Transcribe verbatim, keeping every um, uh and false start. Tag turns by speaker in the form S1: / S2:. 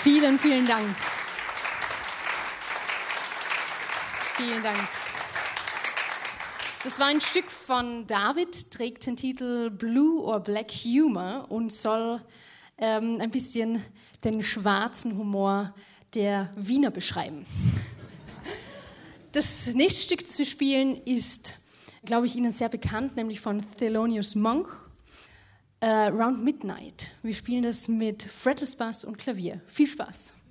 S1: Vielen, vielen Dank. Vielen Dank. Das war ein Stück von David, trägt den Titel Blue or Black Humor und soll ähm, ein bisschen den schwarzen Humor der Wiener beschreiben. Das nächste Stück, das wir spielen, ist, glaube ich, Ihnen sehr bekannt, nämlich von Thelonious Monk, äh, Round Midnight. Wir spielen das mit Fretless Bass und Klavier. Viel Spaß!